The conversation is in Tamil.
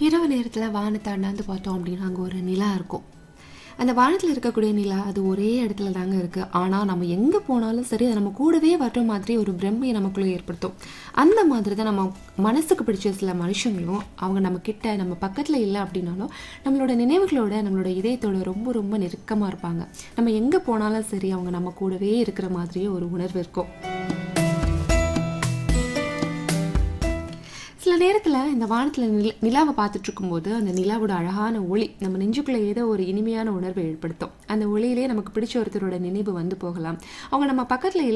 இரவு நேரத்தில் வானத்தை அண்ணாந்து பார்த்தோம் அப்படின்னா அங்கே ஒரு நிலா இருக்கும். அந்த வானத்தில் இருக்கக்கூடிய நிலா அது ஒரே இடத்துல தாங்க இருக்குது. ஆனால் நம்ம எங்கே போனாலும் சரி அது நம்ம கூடவே வர்ற மாதிரி ஒரு பிரம்மையை நமக்குள்ளே ஏற்படுத்தும். அந்த மாதிரி தான் நம்ம மனசுக்கு பிடிச்ச சில மனுஷங்களும் அவங்க நம்ம கிட்ட நம்ம பக்கத்தில் இல்லை அப்படின்னாலும் நம்மளோட நினைவுகளோட நம்மளோட இதயத்தோட ரொம்ப ரொம்ப நெருக்கமாக இருப்பாங்க. நம்ம எங்கே போனாலும் சரி அவங்க நம்ம கூடவே இருக்கிற மாதிரியே ஒரு உணர்வு இருக்கும். சில நேரத்தில் இந்த வானத்தில் நிலாவை பார்த்துட்டு இருக்கும்போது அந்த நிலாவோட அழகான ஒளி நம்ம நெஞ்சுக்குள்ளே ஏதோ ஒரு இனிமையான உணர்வை ஏற்படுத்தும். அந்த ஒளியிலே நமக்கு பிடிச்ச ஒருத்தரோட நினைவு வந்து போகலாம். அவங்க நம்ம பக்கத்தில்